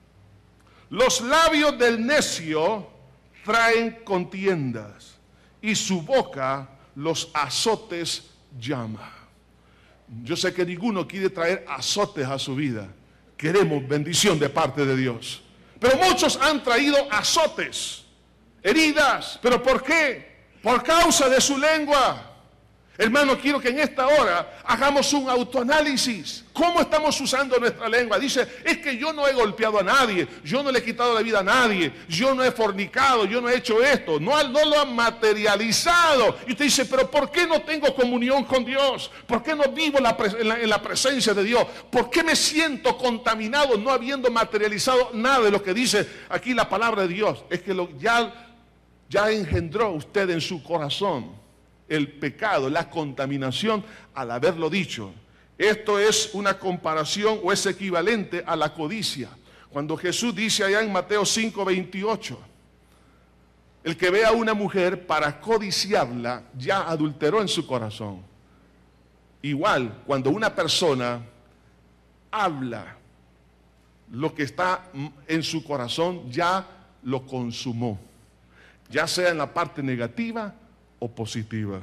los labios del necio traen contiendas, y su boca los azotes llama. Yo sé que ninguno quiere traer azotes a su vida. Queremos bendición de parte de Dios. Pero muchos han traído azotes, heridas. ¿Pero por qué? Por causa de su lengua. Hermano, quiero que en esta hora hagamos un autoanálisis. ¿Cómo estamos usando nuestra lengua? Dice, es que yo no he golpeado a nadie, yo no le he quitado la vida a nadie, yo no he fornicado, yo no he hecho esto. No, no lo han materializado. Y usted dice, pero ¿por qué no tengo comunión con Dios? ¿Por qué no vivo la, en, la, en la presencia de Dios? ¿Por qué me siento contaminado no habiendo materializado nada de lo que dice aquí la palabra de Dios? Es que lo, ya, ya engendró usted en su corazón el pecado, la contaminación al haberlo dicho. Esto es una comparación o es equivalente a la codicia. Cuando Jesús dice allá en Mateo cinco, veintiocho, el que ve a una mujer para codiciarla, ya adulteró en su corazón. Igual, cuando una persona habla lo que está en su corazón, ya lo consumó, ya sea en la parte negativa o positiva.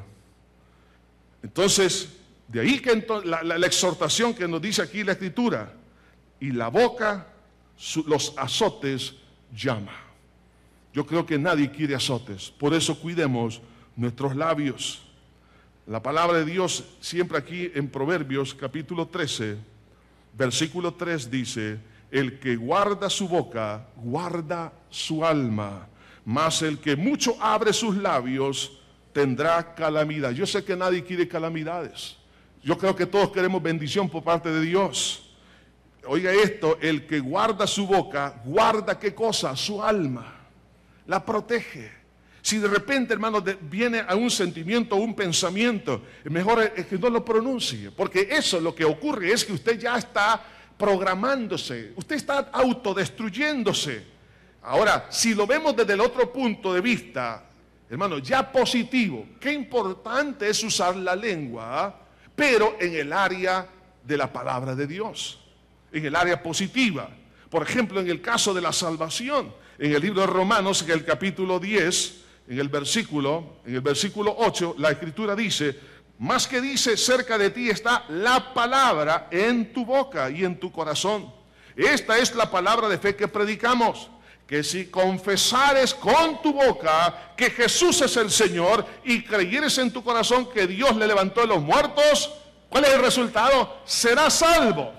Entonces, de ahí que entonces, la, la, la exhortación que nos dice aquí la Escritura: y la boca, su, los azotes llama. Yo creo que nadie quiere azotes, por eso cuidemos nuestros labios. La palabra de Dios siempre aquí en Proverbios capítulo trece, versículo tres dice: el que guarda su boca, guarda su alma, mas el que mucho abre sus labios, tendrá calamidad. Yo sé que nadie quiere calamidades. Yo creo que todos queremos bendición por parte de Dios. Oiga esto, el que guarda su boca, guarda ¿qué cosa? Su alma. La protege. Si de repente, hermano, de, viene a un sentimiento o un pensamiento, mejor es que no lo pronuncie, porque eso lo que ocurre es que usted ya está programándose, usted está autodestruyéndose. Ahora, si lo vemos desde el otro punto de vista, hermano, ya positivo, qué importante es usar la lengua, ¿eh? Pero en el área de la palabra de Dios, en el área positiva. Por ejemplo, en el caso de la salvación, en el libro de Romanos, en el capítulo diez, en el versículo, en el versículo ocho, la Escritura dice: más que dice, cerca de ti está la palabra en tu boca y en tu corazón. Esta es la palabra de fe que predicamos, que si confesares con tu boca que Jesús es el Señor y creyeres en tu corazón que Dios le levantó de los muertos, ¿cuál es el resultado? Serás salvo.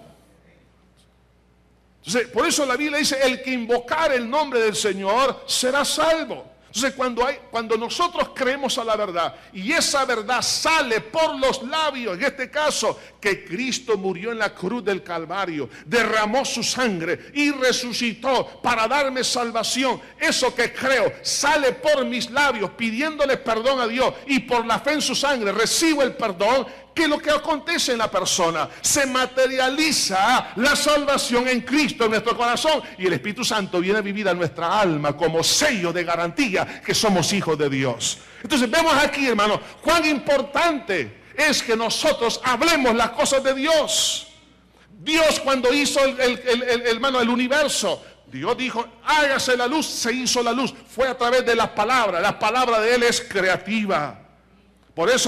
Entonces, por eso la Biblia dice, el que invocar el nombre del Señor será salvo. Entonces, cuando, hay, cuando nosotros creemos a la verdad y esa verdad sale por los labios, en este caso, que Cristo murió en la cruz del Calvario, derramó su sangre y resucitó para darme salvación, eso que creo sale por mis labios pidiéndole perdón a Dios y por la fe en su sangre recibo el perdón. ¿Qué es lo que acontece en la persona? Se materializa la salvación en Cristo en nuestro corazón y el Espíritu Santo viene a vivir a nuestra alma como sello de garantía que somos hijos de Dios. Entonces vemos aquí, hermano, cuán importante es que nosotros hablemos las cosas de Dios. Dios, cuando hizo el, el, el, el, hermano, el universo, Dios dijo, hágase la luz, se hizo la luz. Fue a través de las palabras. La palabra de Él es creativa. Por eso dice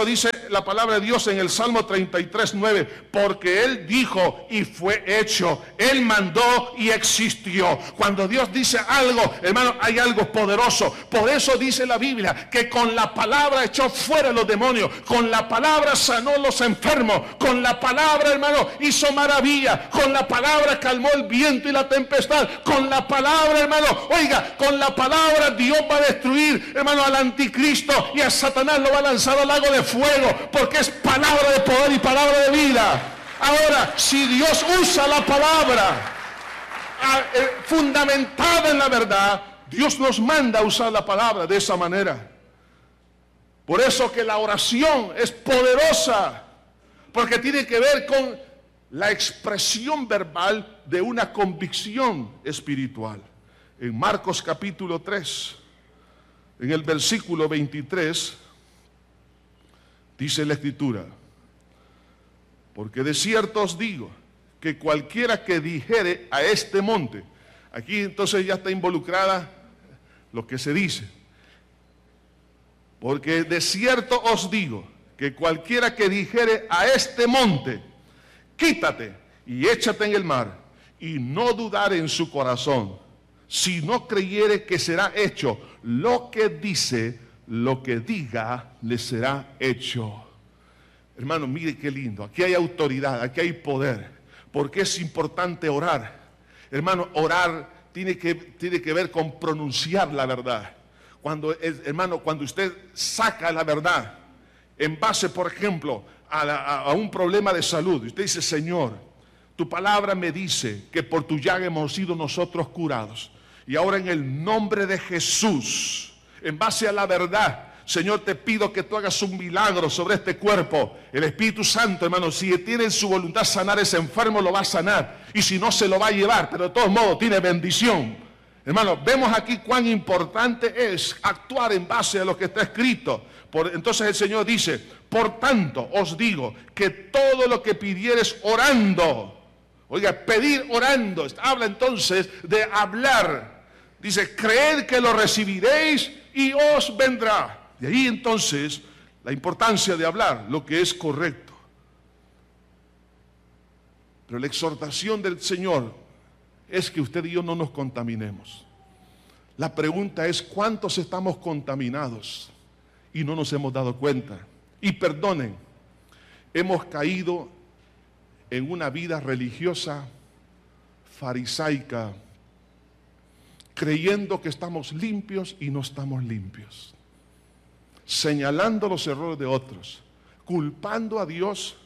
la palabra de Dios en el Salmo treinta y tres, nueve, porque Él dijo y fue hecho, Él mandó y existió. Cuando Dios dice algo, hermano, hay algo poderoso. Por eso dice la Biblia que con la palabra echó fuera los demonios, con la palabra sanó los enfermos, con la palabra, hermano, hizo maravilla, con la palabra calmó el viento y la tempestad, con la palabra, hermano, oiga, con la palabra Dios va a destruir, hermano, al anticristo, y a Satanás lo va a lanzar al lago de fuego, porque es palabra de poder y palabra de vida. Ahora, si Dios usa la palabra eh, fundamentada en la verdad, Dios nos manda a usar la palabra de esa manera. Por eso que la oración es poderosa, porque tiene que ver con la expresión verbal de una convicción espiritual. En Marcos capítulo tres, en el versículo veintitrés, dice la Escritura: porque de cierto os digo, que cualquiera que dijere a este monte, aquí entonces ya está involucrada lo que se dice, porque de cierto os digo, que cualquiera que dijere a este monte, quítate y échate en el mar, y no dudare en su corazón, si no creyere que será hecho lo que dice, lo que diga le será hecho. Hermano, mire qué lindo. Aquí hay autoridad, aquí hay poder. Porque es importante orar. Hermano, orar tiene que, tiene que ver con pronunciar la verdad. Cuando, hermano, cuando usted saca la verdad en base, por ejemplo, a, la, a un problema de salud, usted dice: Señor, tu palabra me dice que por tu llaga hemos sido nosotros curados. Y ahora, en el nombre de Jesús, en base a la verdad, Señor, te pido que tú hagas un milagro sobre este cuerpo. El Espíritu Santo, hermano, si tiene en su voluntad sanar a ese enfermo, lo va a sanar. Y si no, se lo va a llevar, pero de todos modos tiene bendición. Hermano, vemos aquí cuán importante es actuar en base a lo que está escrito. Por, entonces el Señor dice: por tanto os digo que todo lo que pidieres orando, oiga, pedir orando, habla entonces de hablar. Dice: creed que lo recibiréis y os vendrá. De ahí entonces la importancia de hablar lo que es correcto. Pero la exhortación del Señor es que usted y yo no nos contaminemos. La pregunta es: ¿cuántos estamos contaminados y no nos hemos dado cuenta? Y perdonen, hemos caído en una vida religiosa farisaica, creyendo que estamos limpios y no estamos limpios, señalando los errores de otros, culpando a Dios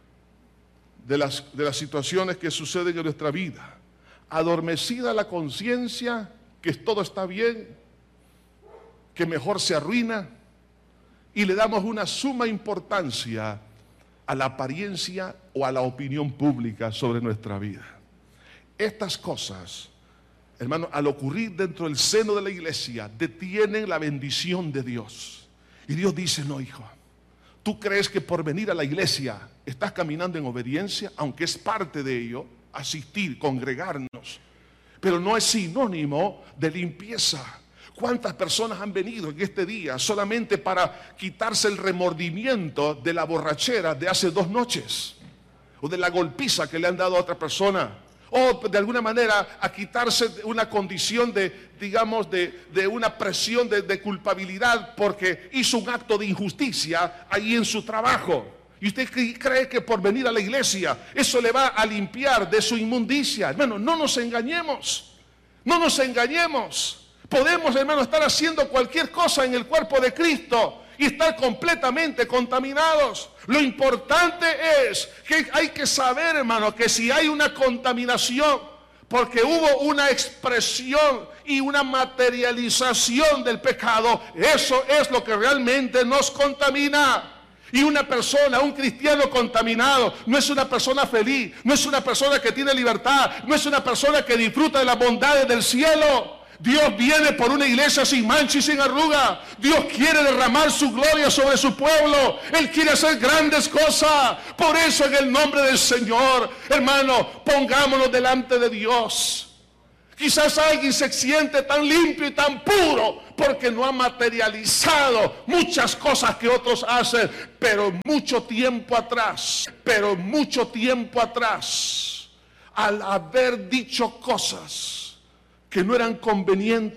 de las, de las situaciones que suceden en nuestra vida, adormecida la conciencia que todo está bien, que mejor se arruina, y le damos una suma importancia a la apariencia o a la opinión pública sobre nuestra vida. Estas cosas, hermano, al ocurrir dentro del seno de la iglesia, detienen la bendición de Dios. Y Dios dice: no, hijo, tú crees que por venir a la iglesia estás caminando en obediencia, aunque es parte de ello, asistir, congregarnos, pero no es sinónimo de limpieza. ¿Cuántas personas han venido en este día solamente para quitarse el remordimiento de la borrachera de hace dos noches? O de la golpiza que le han dado a otra persona. O de alguna manera a quitarse una condición de, digamos, de, de una presión de, de culpabilidad porque hizo un acto de injusticia ahí en su trabajo. Y usted cree que por venir a la iglesia eso le va a limpiar de su inmundicia. Hermano, no nos engañemos. No nos engañemos. Podemos, hermano, estar haciendo cualquier cosa en el cuerpo de Cristo y estar completamente contaminados. Lo importante es que hay que saber, hermano, que si hay una contaminación, porque hubo una expresión y una materialización del pecado, eso es lo que realmente nos contamina. Y una persona, un cristiano contaminado, no es una persona feliz, no es una persona que tiene libertad, no es una persona que disfruta de las bondades del cielo. Dios viene por una iglesia sin mancha y sin arruga. Dios quiere derramar su gloria sobre su pueblo. Él quiere hacer grandes cosas. Por eso, en el nombre del Señor, hermano, pongámonos delante de Dios. Quizás alguien se siente tan limpio y tan puro porque no ha materializado muchas cosas que otros hacen, pero mucho tiempo atrás, pero mucho tiempo atrás, al haber dicho cosas que no eran convenientes